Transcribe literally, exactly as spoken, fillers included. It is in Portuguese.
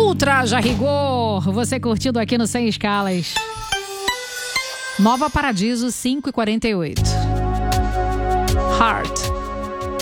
Ultra Rigor, você curtindo aqui no Sem Escalas. Nova Paradiso, cinco e quarenta e oito. Heart.